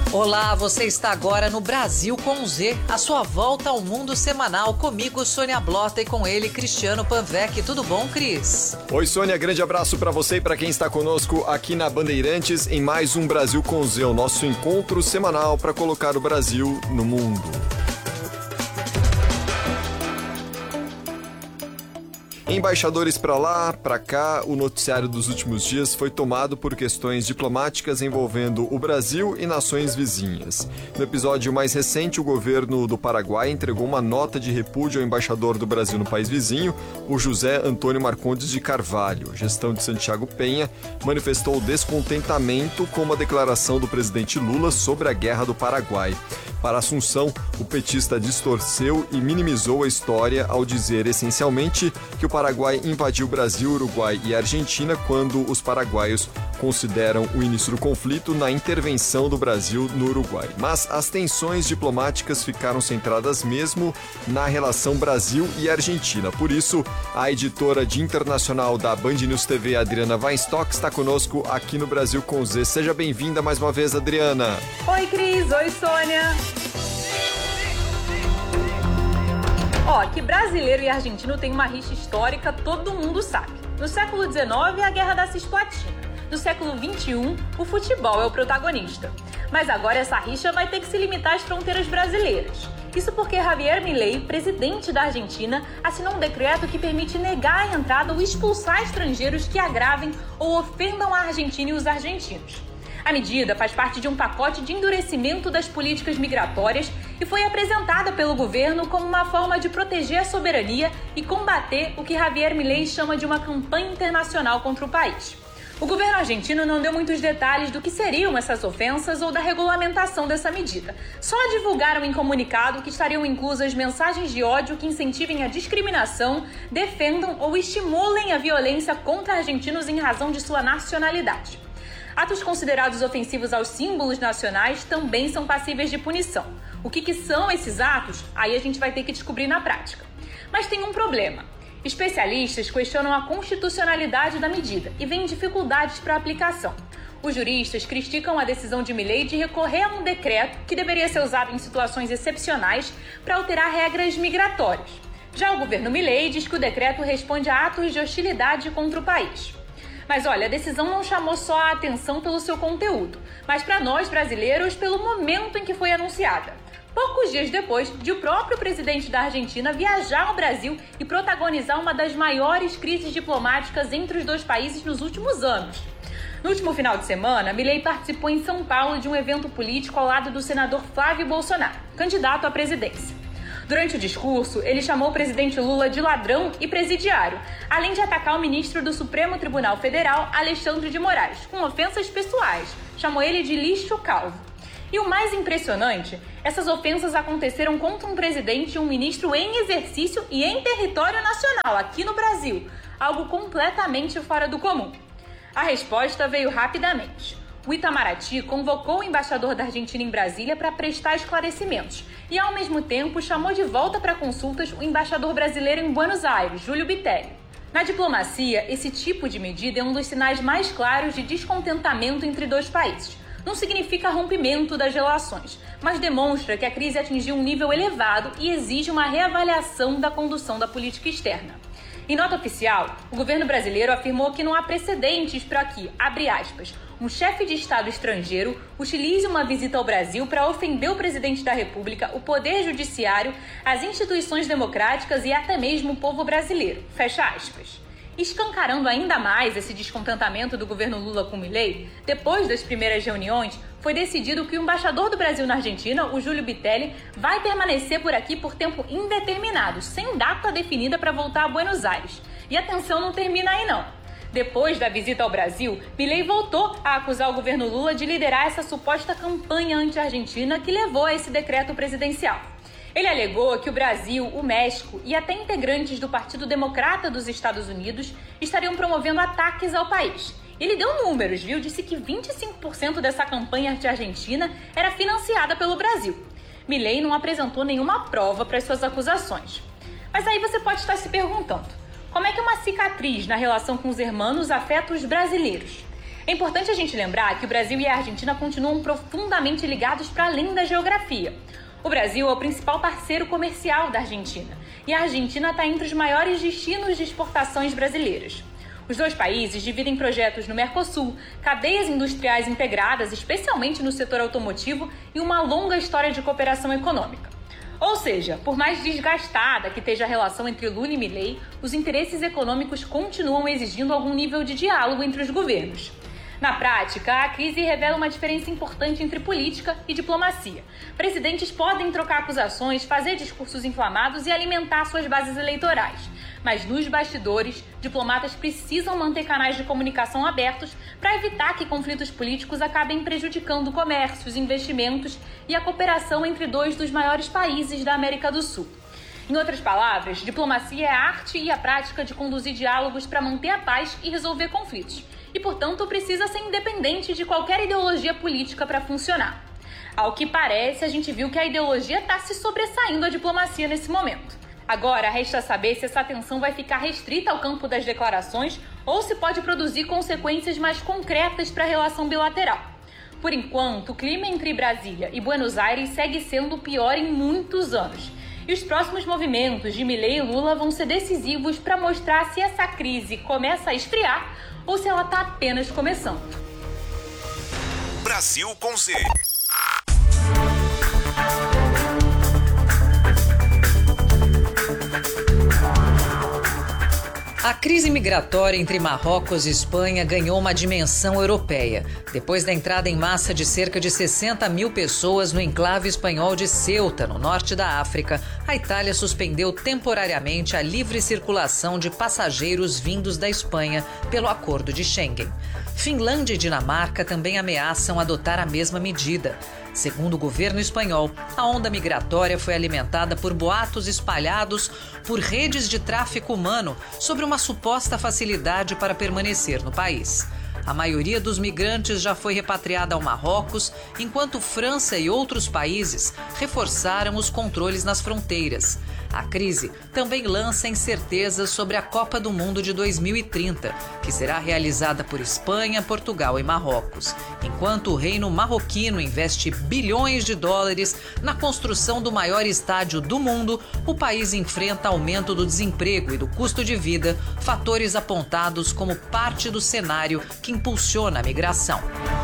Olá, você está agora no Brasil com Z, a sua volta ao mundo semanal, comigo, Sônia Blota, e com ele, Cristiano Panvec. Tudo bom, Cris? Oi, Sônia, grande abraço para você e para quem está conosco aqui na Bandeirantes em mais um Brasil com Z, o nosso encontro semanal para colocar o Brasil no mundo. Embaixadores para lá, para cá, o noticiário dos últimos dias foi tomado por questões diplomáticas envolvendo o Brasil e nações vizinhas. No episódio mais recente, o governo do Paraguai entregou uma nota de repúdio ao embaixador do Brasil no país vizinho, o José Antônio Marcondes de Carvalho. A gestão de Santiago Penha manifestou descontentamento com uma declaração do presidente Lula sobre a guerra do Paraguai. Para Assunção, o petista distorceu e minimizou a história ao dizer essencialmente que o Paraguai invadiu Brasil, Uruguai e Argentina quando os paraguaios consideram o início do conflito na intervenção do Brasil no Uruguai. Mas as tensões diplomáticas ficaram centradas mesmo na relação Brasil e Argentina. Por isso, a editora de internacional da Band News TV, Adriana Weinstock, está conosco aqui no Brasil com Z. Seja bem-vinda mais uma vez, Adriana. Oi, Cris. Oi, Sônia. Que brasileiro e argentino tem uma rixa histórica, todo mundo sabe. No século XIX, a Guerra da Cisplatina. No século XXI, o futebol é o protagonista. Mas agora essa rixa vai ter que se limitar às fronteiras brasileiras. Isso porque Javier Milei, presidente da Argentina, assinou um decreto que permite negar a entrada ou expulsar estrangeiros que agravem ou ofendam a Argentina e os argentinos. A medida faz parte de um pacote de endurecimento das políticas migratórias e foi apresentada pelo governo como uma forma de proteger a soberania e combater o que Javier Milei chama de uma campanha internacional contra o país. O governo argentino não deu muitos detalhes do que seriam essas ofensas ou da regulamentação dessa medida. Só divulgaram em comunicado que estariam inclusas mensagens de ódio que incentivem a discriminação, defendam ou estimulem a violência contra argentinos em razão de sua nacionalidade. Atos considerados ofensivos aos símbolos nacionais também são passíveis de punição. O que são esses atos? Aí a gente vai ter que descobrir na prática. Mas tem um problema. Especialistas questionam a constitucionalidade da medida e veem dificuldades para a aplicação. Os juristas criticam a decisão de Milei de recorrer a um decreto que deveria ser usado em situações excepcionais para alterar regras migratórias. Já o governo Milei diz que o decreto responde a atos de hostilidade contra o país. Mas olha, a decisão não chamou só a atenção pelo seu conteúdo, mas para nós brasileiros pelo momento em que foi anunciada. Poucos dias depois de o próprio presidente da Argentina viajar ao Brasil e protagonizar uma das maiores crises diplomáticas entre os dois países nos últimos anos. No último final de semana, Milei participou em São Paulo de um evento político ao lado do senador Flávio Bolsonaro, candidato à presidência. Durante o discurso, ele chamou o presidente Lula de ladrão e presidiário, além de atacar o ministro do Supremo Tribunal Federal, Alexandre de Moraes, com ofensas pessoais. Chamou ele de lixo calvo. E o mais impressionante, essas ofensas aconteceram contra um presidente e um ministro em exercício e em território nacional, aqui no Brasil, algo completamente fora do comum. A resposta veio rapidamente. O Itamaraty convocou o embaixador da Argentina em Brasília para prestar esclarecimentos e, ao mesmo tempo, chamou de volta para consultas o embaixador brasileiro em Buenos Aires, Júlio Bitelli. Na diplomacia, esse tipo de medida é um dos sinais mais claros de descontentamento entre dois países. Não significa rompimento das relações, mas demonstra que a crise atingiu um nível elevado e exige uma reavaliação da condução da política externa. Em nota oficial, o governo brasileiro afirmou que não há precedentes para que, abre aspas, um chefe de Estado estrangeiro utilize uma visita ao Brasil para ofender o presidente da República, o Poder Judiciário, as instituições democráticas e até mesmo o povo brasileiro. Fecha aspas. Escancarando ainda mais esse descontentamento do governo Lula com Milei, depois das primeiras reuniões, foi decidido que o embaixador do Brasil na Argentina, o Júlio Bitelli, vai permanecer por aqui por tempo indeterminado, sem data definida para voltar a Buenos Aires. E a tensão não termina aí não. Depois da visita ao Brasil, Milei voltou a acusar o governo Lula de liderar essa suposta campanha anti-argentina que levou a esse decreto presidencial. Ele alegou que o Brasil, o México e até integrantes do Partido Democrata dos Estados Unidos estariam promovendo ataques ao país. Ele deu números, viu? Disse que 25% dessa campanha anti-argentina era financiada pelo Brasil. Milei não apresentou nenhuma prova para as suas acusações. Mas aí você pode estar se perguntando, como é que uma cicatriz na relação com os hermanos afeta os brasileiros? É importante a gente lembrar que o Brasil e a Argentina continuam profundamente ligados para além da geografia. O Brasil é o principal parceiro comercial da Argentina e a Argentina está entre os maiores destinos de exportações brasileiras. Os dois países dividem projetos no Mercosul, cadeias industriais integradas, especialmente no setor automotivo, e uma longa história de cooperação econômica. Ou seja, por mais desgastada que esteja a relação entre Lula e Milei, os interesses econômicos continuam exigindo algum nível de diálogo entre os governos. Na prática, a crise revela uma diferença importante entre política e diplomacia. Presidentes podem trocar acusações, fazer discursos inflamados e alimentar suas bases eleitorais. Mas nos bastidores, diplomatas precisam manter canais de comunicação abertos para evitar que conflitos políticos acabem prejudicando o comércio, os investimentos e a cooperação entre dois dos maiores países da América do Sul. Em outras palavras, diplomacia é a arte e a prática de conduzir diálogos para manter a paz e resolver conflitos. E, portanto, precisa ser independente de qualquer ideologia política para funcionar. Ao que parece, a gente viu que a ideologia está se sobressaindo à diplomacia nesse momento. Agora, resta saber se essa tensão vai ficar restrita ao campo das declarações ou se pode produzir consequências mais concretas para a relação bilateral. Por enquanto, o clima entre Brasília e Buenos Aires segue sendo o pior em muitos anos. E os próximos movimentos de Milei e Lula vão ser decisivos para mostrar se essa crise começa a esfriar ou se ela está apenas começando. Brasil com Z. A crise migratória entre Marrocos e Espanha ganhou uma dimensão europeia, depois da entrada em massa de cerca de 60 mil pessoas no enclave espanhol de Ceuta, no norte da África. A Itália suspendeu temporariamente a livre circulação de passageiros vindos da Espanha pelo Acordo de Schengen. Finlândia e Dinamarca também ameaçam adotar a mesma medida. Segundo o governo espanhol, a onda migratória foi alimentada por boatos espalhados por redes de tráfico humano sobre uma suposta facilidade para permanecer no país. A maioria dos migrantes já foi repatriada ao Marrocos, enquanto França e outros países reforçaram os controles nas fronteiras. A crise também lança incertezas sobre a Copa do Mundo de 2030, que será realizada por Espanha, Portugal e Marrocos. Enquanto o reino marroquino investe bilhões de dólares na construção do maior estádio do mundo, o país enfrenta aumento do desemprego e do custo de vida, fatores apontados como parte do cenário que impulsiona a migração.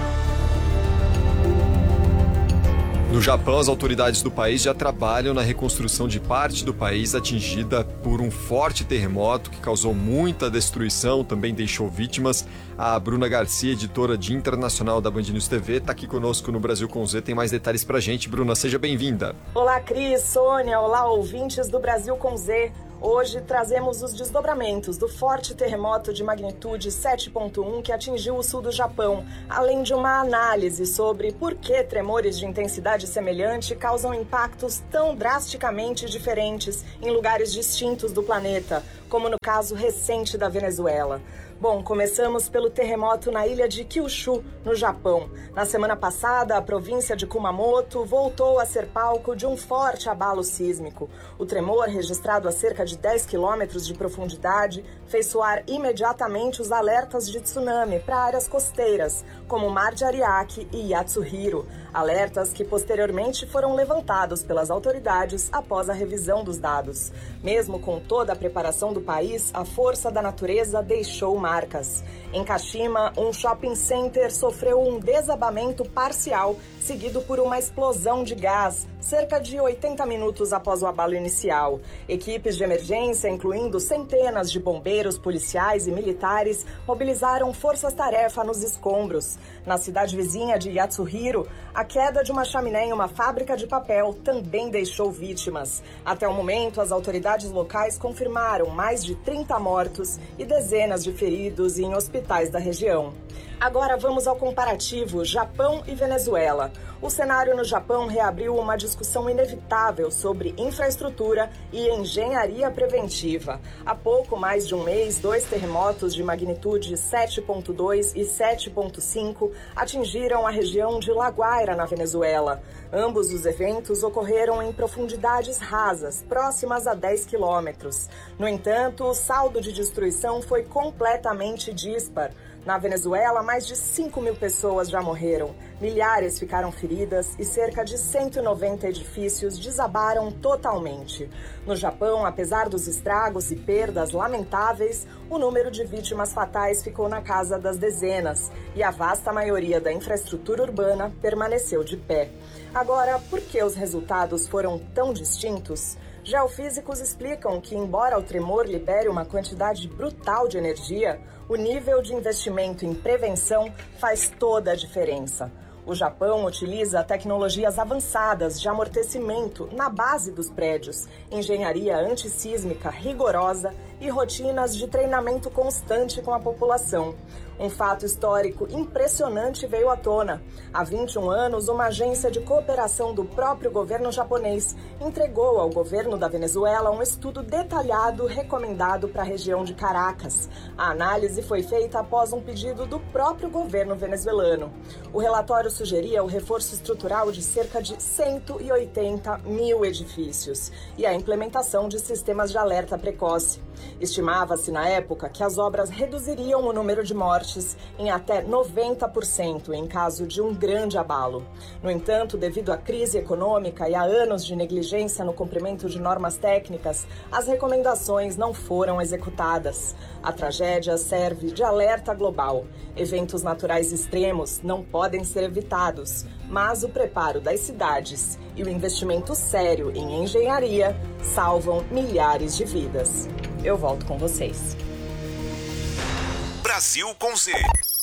No Japão, as autoridades do país já trabalham na reconstrução de parte do país atingida por um forte terremoto que causou muita destruição, também deixou vítimas. A Bruna Garcia, editora de Internacional da Band News TV, está aqui conosco no Brasil com Z. Tem mais detalhes pra gente. Bruna, seja bem-vinda. Olá, Cris, Sônia, olá, ouvintes do Brasil com Z. Hoje trazemos os desdobramentos do forte terremoto de magnitude 7.1 que atingiu o sul do Japão, além de uma análise sobre por que tremores de intensidade semelhante causam impactos tão drasticamente diferentes em lugares distintos do planeta, como no caso recente da Venezuela. Bom, começamos pelo terremoto na ilha de Kyushu, no Japão. Na semana passada, a província de Kumamoto voltou a ser palco de um forte abalo sísmico. O tremor, registrado a cerca de 10 quilômetros de profundidade, fez soar imediatamente os alertas de tsunami para áreas costeiras, como o Mar de Ariake e Yatsuhiro. Alertas que posteriormente foram levantados pelas autoridades após a revisão dos dados. Mesmo com toda a preparação do país, a força da natureza deixou marcas. Em Kashima, um shopping center sofreu um desabamento parcial, seguido por uma explosão de gás, cerca de 80 minutos após o abalo inicial. Equipes de emergência, incluindo centenas de bombeiros, policiais e militares, mobilizaram forças-tarefa nos escombros. Na cidade vizinha de Yatsuhiro, a queda de uma chaminé em uma fábrica de papel também deixou vítimas. Até o momento, as autoridades locais confirmaram mais de 30 mortos e dezenas de feridos em hospitais da região. Agora vamos ao comparativo Japão e Venezuela. O cenário no Japão reabriu uma discussão inevitável sobre infraestrutura e engenharia preventiva. Há pouco mais de um mês, 2 terremotos de magnitude 7.2 e 7.5 atingiram a região de La Guaira, na Venezuela. Ambos os eventos ocorreram em profundidades rasas, próximas a 10 quilômetros. No entanto, o saldo de destruição foi completamente dispar. Na Venezuela, mais de 5.000 pessoas já morreram, milhares ficaram feridas e cerca de 190 edifícios desabaram totalmente. No Japão, apesar dos estragos e perdas lamentáveis, o número de vítimas fatais ficou na casa das dezenas e a vasta maioria da infraestrutura urbana permaneceu de pé. Agora, por que os resultados foram tão distintos? Geofísicos explicam que, embora o tremor libere uma quantidade brutal de energia, o nível de investimento em prevenção faz toda a diferença. O Japão utiliza tecnologias avançadas de amortecimento na base dos prédios, engenharia antissísmica rigorosa e rotinas de treinamento constante com a população. Um fato histórico impressionante veio à tona. Há 21 anos, uma agência de cooperação do próprio governo japonês entregou ao governo da Venezuela um estudo detalhado recomendado para a região de Caracas. A análise foi feita após um pedido do próprio governo venezuelano. O relatório sugeria o reforço estrutural de cerca de 180 mil edifícios e a implementação de sistemas de alerta precoce. Estimava-se na época que as obras reduziriam o número de mortes em até 90% em caso de um grande abalo. No entanto, devido à crise econômica e a anos de negligência no cumprimento de normas técnicas, as recomendações não foram executadas. A tragédia serve de alerta global. Eventos naturais extremos não podem ser evitados, mas o preparo das cidades e o investimento sério em engenharia salvam milhares de vidas. Eu volto com vocês. Brasil com Z.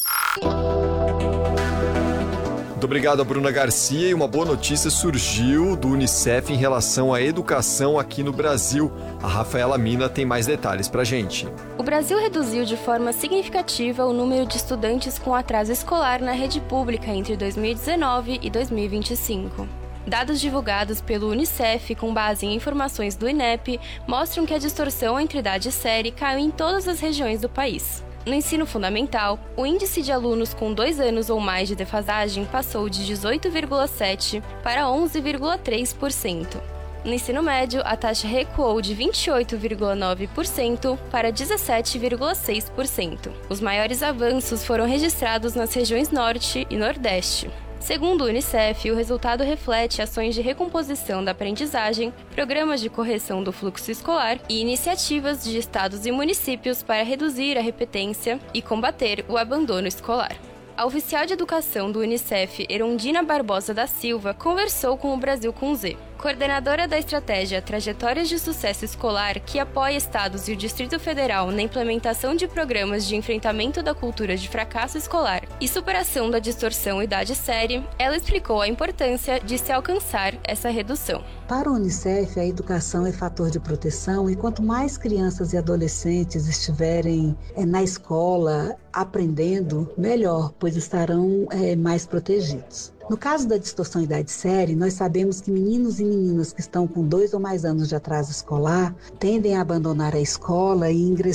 Muito obrigado a Bruna Garcia, e uma boa notícia surgiu do Unicef em relação à educação aqui no Brasil. A Rafaela Mina tem mais detalhes pra gente. O Brasil reduziu de forma significativa o número de estudantes com atraso escolar na rede pública entre 2019 e 2025. Dados divulgados pelo Unicef, com base em informações do INEP, mostram que a distorção entre idade e série caiu em todas as regiões do país. No ensino fundamental, o índice de alunos com 2 anos ou mais de defasagem passou de 18,7% para 11,3%. No ensino médio, a taxa recuou de 28,9% para 17,6%. Os maiores avanços foram registrados nas regiões Norte e Nordeste. Segundo o Unicef, o resultado reflete ações de recomposição da aprendizagem, programas de correção do fluxo escolar e iniciativas de estados e municípios para reduzir a repetência e combater o abandono escolar. A oficial de educação do Unicef, Erundina Barbosa da Silva, conversou com o Brasil com Z. Coordenadora da estratégia Trajetórias de Sucesso Escolar, que apoia estados e o Distrito Federal na implementação de programas de enfrentamento da cultura de fracasso escolar e superação da distorção idade-série, ela explicou a importância de se alcançar essa redução. Para o Unicef, a educação é fator de proteção, e quanto mais crianças e adolescentes estiverem na escola aprendendo, melhor, pois estarão mais protegidos. No caso da distorção idade-série, nós sabemos que meninos e meninas que estão com 2 ou mais anos de atraso escolar tendem a abandonar a escola e ingressar